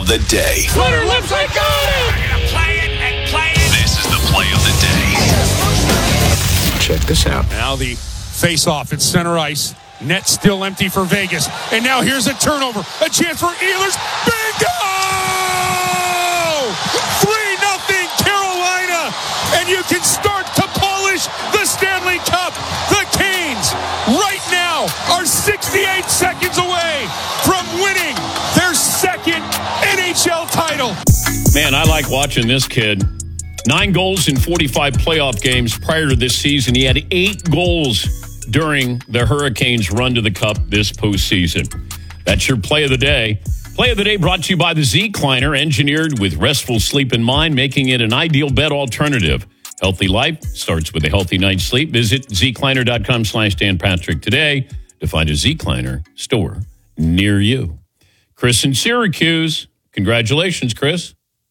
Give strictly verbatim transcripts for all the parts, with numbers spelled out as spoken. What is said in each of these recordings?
of the day. Flutter left side, got it! We're going to play it and play it. This is the play of the day. Check this out. Now the face-off at center ice. Net still empty for Vegas. And now here's a turnover. A chance for Ehlers. Bingo! three nothing Carolina. And you can start to polish the Stanley Cup. The Canes right now are sixty-eight seconds away from winning their second N H L title. Man, I like watching this kid. Nine goals in forty-five playoff games prior to this season. He had eight goals during the Hurricanes' run to the Cup this postseason. That's your play of the day. Play of the day brought to you by the Z-Cliner, engineered with restful sleep in mind, making it an ideal bed alternative. Healthy life starts with a healthy night's sleep. Visit zcliner.com slash Dan Patrick today to find a Z-Cliner store near you. Chris in Syracuse. Congratulations, Chris.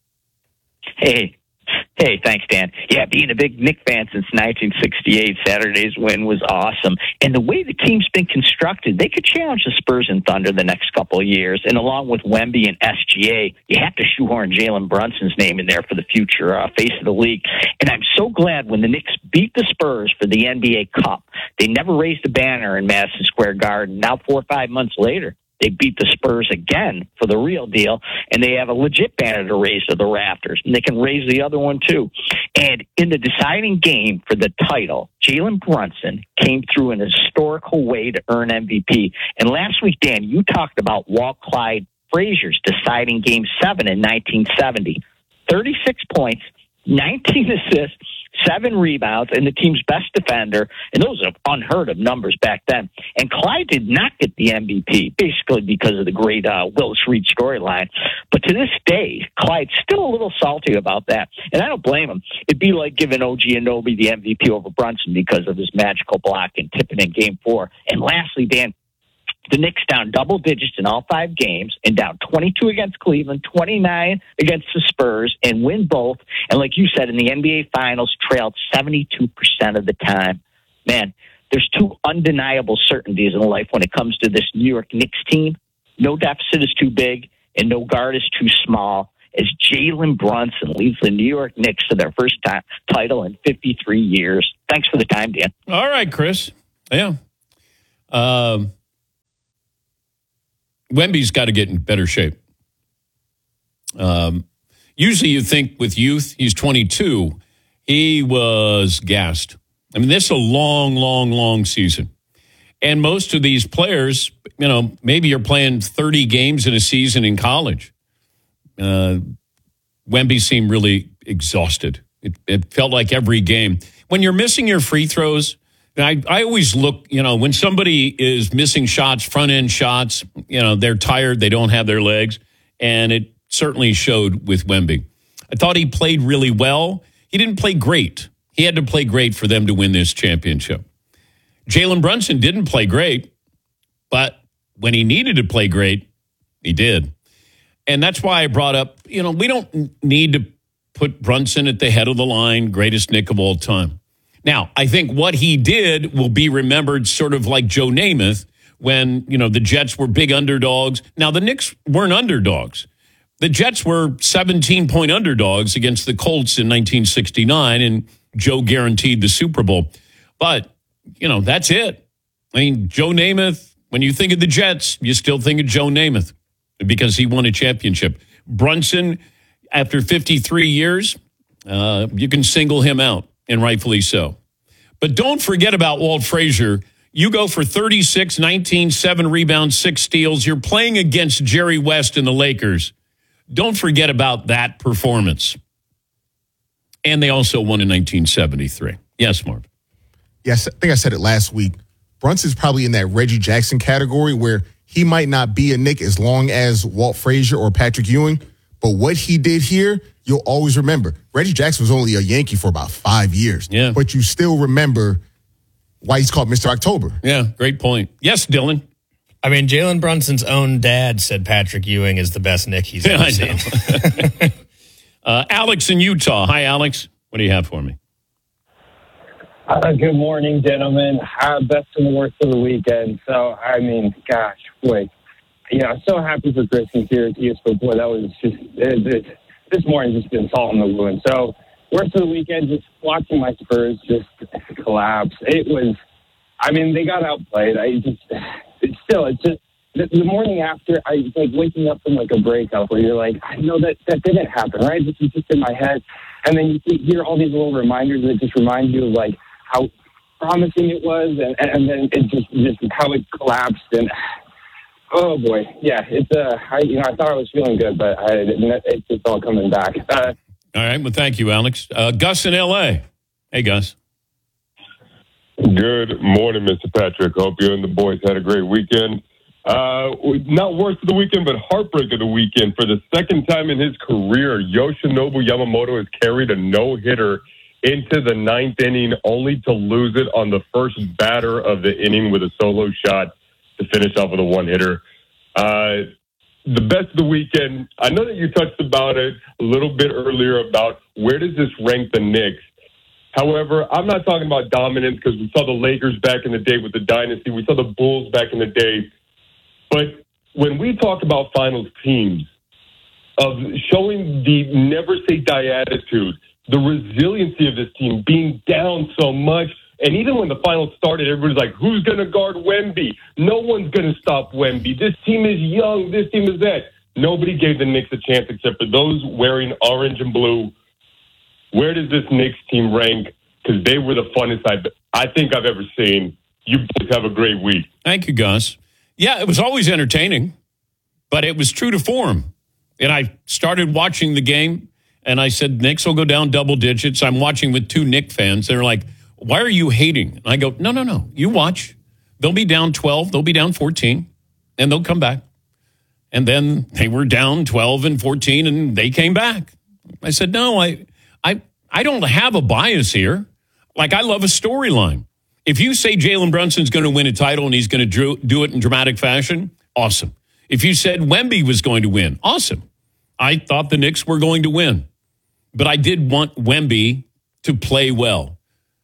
Hey. Hey, thanks, Dan. Yeah, being a big Knick fan since nineteen sixty-eight, Saturday's win was awesome. And the way the team's been constructed, they could challenge the Spurs and Thunder the next couple of years. And along with Wemby and S G A, you have to shoehorn Jalen Brunson's name in there for the future uh, face of the league. And I'm so glad when the Knicks beat the Spurs for the N B A Cup, they never raised a banner in Madison Square Garden. Now, four or five months later, they beat the Spurs again for the real deal, and they have a legit banner to raise to the rafters, and they can raise the other one too. And in the deciding game for the title, Jalen Brunson came through in a historical way to earn M V P. And last week, Dan, you talked about Walt Clyde Frazier's deciding Game seven in nineteen seventy. thirty-six points, nineteen assists, seven rebounds, and the team's best defender, and those are unheard of numbers back then. And Clyde did not get the M V P, basically because of the great uh, Willis Reed storyline. But to this day, Clyde's still a little salty about that, and I don't blame him. It'd be like giving O G Anunoby the M V P over Brunson because of his magical block and tipping in Game four. And lastly, Dan, the Knicks down double digits in all five games and down twenty-two against Cleveland, twenty-nine against the Spurs, and win both. And like you said, in the N B A Finals, trailed seventy-two percent of the time. Man, there's two undeniable certainties in life when it comes to this New York Knicks team. No deficit is too big, and no guard is too small, as Jalen Brunson leads the New York Knicks to their first time title in fifty-three years. Thanks for the time, Dan. All right, Chris. Yeah. Um... Wemby's got to get in better shape. Um, usually you think with youth, he's twenty-two, he was gassed. I mean, this is a long, long, long season. And most of these players, you know, maybe you're playing thirty games in a season in college. Uh, Wemby seemed really exhausted. It, it felt like every game. When you're missing your free throws, I, I always look, you know, when somebody is missing shots, front-end shots, you know, they're tired, they don't have their legs, and it certainly showed with Wemby. I thought he played really well. He didn't play great. He had to play great for them to win this championship. Jalen Brunson didn't play great, but when he needed to play great, he did. And that's why I brought up, you know, we don't need to put Brunson at the head of the line, greatest Knick of all time. Now, I think what he did will be remembered sort of like Joe Namath when, you know, the Jets were big underdogs. Now, the Knicks weren't underdogs. The Jets were seventeen-point underdogs against the Colts in nineteen sixty-nine, and Joe guaranteed the Super Bowl. But, you know, that's it. I mean, Joe Namath, when you think of the Jets, you still think of Joe Namath because he won a championship. Brunson, after fifty-three years, uh, you can single him out. And rightfully so. But don't forget about Walt Frazier. You go for thirty-six, nineteen, seven rebounds, six steals. You're playing against Jerry West and the Lakers. Don't forget about that performance. And they also won in nineteen seventy-three. Yes, Marv. Yes, I think I said it last week. Brunson's probably in that Reggie Jackson category where he might not be a Knick as long as Walt Frazier or Patrick Ewing. But what he did here, you'll always remember. Reggie Jackson was only a Yankee for about five years. Yeah. But you still remember why he's called Mister October. Yeah, great point. Yes, Dylan. I mean, Jalen Brunson's own dad said Patrick Ewing is the best Knick he's ever yeah, seen. uh, Alex in Utah. Hi, Alex. What do you have for me? Uh, good morning, gentlemen. Uh, best and worst of the weekend. So, I mean, gosh, wait. you know, so happy for Chris and Syracuse, but boy, that was just it, it, this morning just been salt in the wound. So, worst of the weekend, just watching my Spurs just collapse. It was, I mean, they got outplayed. I just, it's still, it's just the, the morning after, I was like waking up from like a breakup where you're like, I know that that didn't happen, right? This is just in my head, and then you hear all these little reminders that just remind you of like how promising it was, and, and then it just just how it collapsed, and oh boy, yeah, it's uh, I you know I thought I was feeling good, but I, it's just all coming back. Uh, all right, well, thank you, Alex. Uh, Gus in L A. Hey, Gus. Good morning, Mister Patrick. Hope you and the boys had a great weekend. Uh, not worst of the weekend, but heartbreak of the weekend. For the second time in his career, Yoshinobu Yamamoto has carried a no-hitter into the ninth inning, only to lose it on the first batter of the inning with a solo shot to finish off with a one-hitter. Uh, the best of the weekend, I know that you touched about it a little bit earlier about where does this rank the Knicks. However, I'm not talking about dominance because we saw the Lakers back in the day with the dynasty. We saw the Bulls back in the day. But when we talk about finals teams, of showing the never-say-die attitude, the resiliency of this team, being down so much, and even when the finals started, everybody's like, who's going to guard Wemby? No one's going to stop Wemby. This team is young. This team is that. Nobody gave the Knicks a chance except for those wearing orange and blue. Where does this Knicks team rank? Because they were the funnest I, I think I've ever seen. You boys have a great week. Thank you, Gus. Yeah, it was always entertaining, but it was true to form. And I started watching the game, and I said, Knicks will go down double digits. I'm watching with two Knick fans. They're like, why are you hating? And I go, no, no, no. You watch. They'll be down twelve. They'll be down fourteen, and they'll come back. And then they were down twelve and fourteen, and they came back. I said, no, I, I, I don't have a bias here. Like, I love a storyline. If you say Jalen Brunson's going to win a title and he's going to do it in dramatic fashion, awesome. If you said Wemby was going to win, awesome. I thought the Knicks were going to win. But I did want Wemby to play well.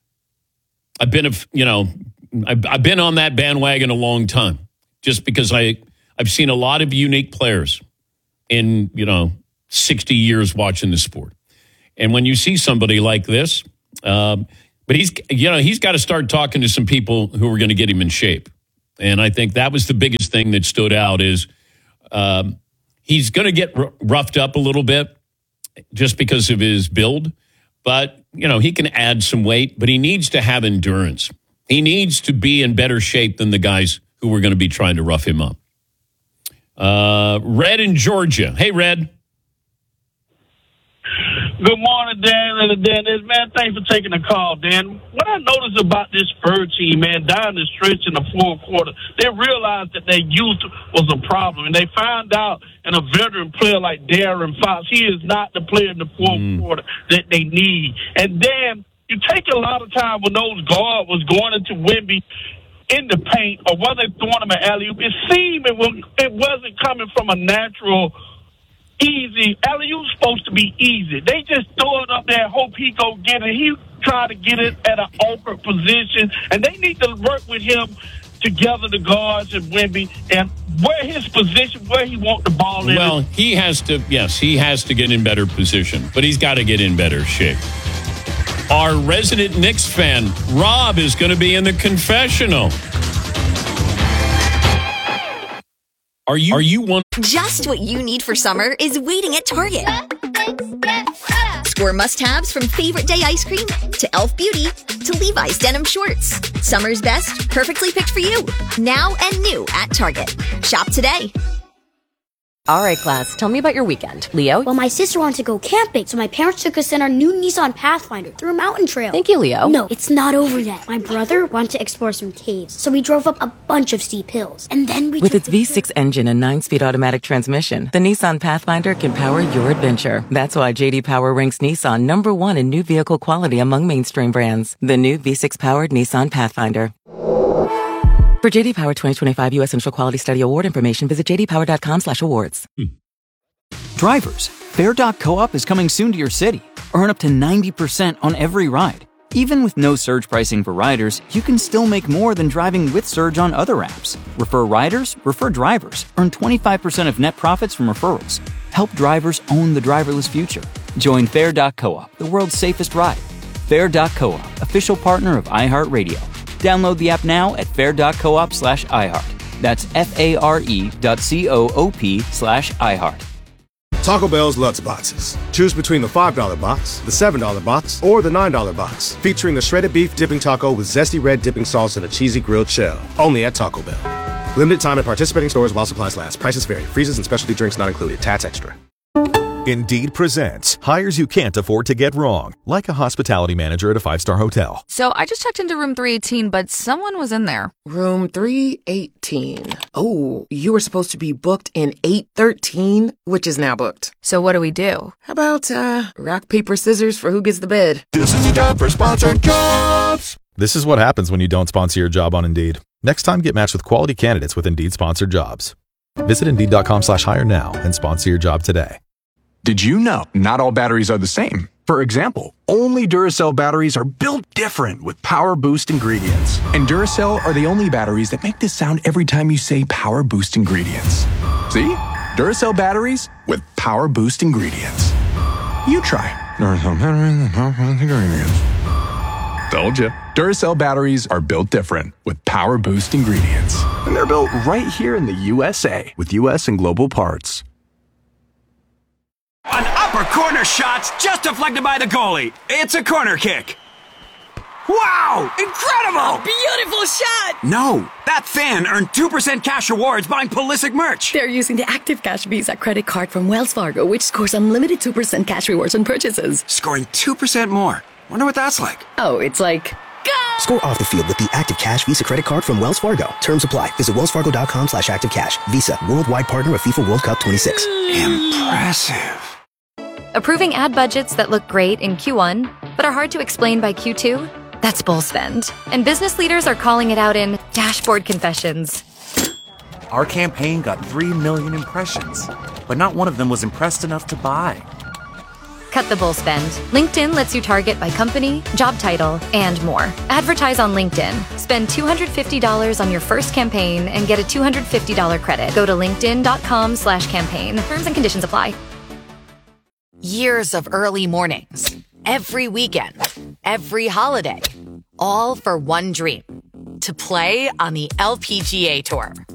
I've been, a, you know, I've, I've been on that bandwagon a long time just because I, I've seen a lot of unique players in, you know, sixty years watching the sport. And when you see somebody like this, um, but he's, you know, he's got to start talking to some people who are going to get him in shape. And I think that was the biggest thing that stood out is um, he's going to get r- roughed up a little bit just because of his build. But, you know, he can add some weight, but he needs to have endurance. He needs to be in better shape than the guys who are going to be trying to rough him up. Uh, Red in Georgia. Hey, Red. Good morning, Dan and Dan. Man, thanks for taking the call, Dan. What I noticed about this Spurs team, man, down the stretch in the fourth quarter, they realized that their youth was a problem, and they found out in a veteran player like De'Aaron Fox, he is not the player in the fourth mm. quarter that they need. And then you take a lot of time when those guards was going into Wemby in the paint, or whether they throwing him an alley-oop, it seemed it, was, it wasn't coming from a natural easy. Alley-oop's supposed to be easy. They just throw it up there and hope he go get it. He try to get it at an awkward position, and they need to work with him together, the guards and Wemby, and where his position, where he want the ball in. Well, he has to, yes, he has to get in better position, but he's got to get in better shape. Our resident Knicks fan, Rob, is going to be in the confessional. Are you, are you one? Just what you need for summer is waiting at Target. Score must-haves from favorite day ice cream to Elf Beauty to Levi's denim shorts. Summer's best, perfectly picked for you. Now and new at Target. Shop today. All right, class, tell me about your weekend. Leo? Well, my sister wanted to go camping, so my parents took us in our new Nissan Pathfinder through a mountain trail. Thank you, Leo. No, it's not over yet. My brother wanted to explore some caves, so we drove up a bunch of steep hills. And then we With its the- V six engine and nine-speed automatic transmission, the Nissan Pathfinder can power your adventure. That's why J D Power ranks Nissan number one in new vehicle quality among mainstream brands. The new V six-powered Nissan Pathfinder. For J D Power twenty twenty-five U S Central Quality Study Award information, visit j d power dot com slash awards. Hmm. Drivers, Fair Doc Co-op is coming soon to your city. Earn up to ninety percent on every ride. Even with no surge pricing for riders, you can still make more than driving with Surge on other apps. Refer riders, refer drivers. Earn twenty-five percent of net profits from referrals. Help drivers own the driverless future. Join Fair dot coop, the world's safest ride. Fair dot coop, official partner of iHeartRadio. Download the app now at fair dot coop slash iHeart. That's F-A-R-E dot C-O-O-P slash iHeart. Taco Bell's Lutz Boxes. Choose between the five dollar box, the seven dollar box, or the nine dollar box, featuring the shredded beef dipping taco with zesty red dipping sauce and a cheesy grilled shell. Only at Taco Bell. Limited time at participating stores while supplies last. Prices vary. Freezes and specialty drinks not included. Tax extra. Indeed presents hires you can't afford to get wrong, like a hospitality manager at a five-star hotel. So I just checked into room three eighteen, but someone was in there. Room three eighteen. Oh, you were supposed to be booked in eight thirteen, which is now booked. So what do we do? How about, uh, rock, paper, scissors for who gets the bed? This is a job for sponsored jobs. This is what happens when you don't sponsor your job on Indeed. Next time, get matched with quality candidates with Indeed sponsored jobs. Visit Indeed.com slash hire now and sponsor your job today. Did you know not all batteries are the same? For example, only Duracell batteries are built different with Power Boost ingredients. And Duracell are the only batteries that make this sound every time you say Power Boost ingredients. See? Duracell batteries with Power Boost ingredients. You try. Duracell batteries with Power Boost ingredients. Told you. Duracell batteries are built different with Power Boost ingredients. And they're built right here in the U S A with U S and global parts. An upper corner shot's just deflected by the goalie. It's a corner kick. Wow! Incredible! Beautiful shot! No, that fan earned two percent cash rewards buying Pulisic merch. They're using the Active Cash Visa credit card from Wells Fargo, which scores unlimited two percent cash rewards on purchases. Scoring two percent more. Wonder what that's like. Oh, it's like... Go! Score off the field with the Active Cash Visa credit card from Wells Fargo. Terms apply. Visit wellsfargo.com slash active cash. Visa, worldwide partner of FIFA World Cup twenty-six. Impressive. Approving ad budgets that look great in Q one, but are hard to explain by Q two? That's bull spend. And business leaders are calling it out in dashboard confessions. Our campaign got three million impressions, but not one of them was impressed enough to buy. Cut the bull spend. LinkedIn lets you target by company, job title, and more. Advertise on LinkedIn. Spend two hundred fifty dollars on your first campaign and get a two hundred fifty dollars credit. Go to linkedin.com slash campaign. Terms and conditions apply. Years of early mornings, every weekend, every holiday, all for one dream, to play on the L P G A Tour.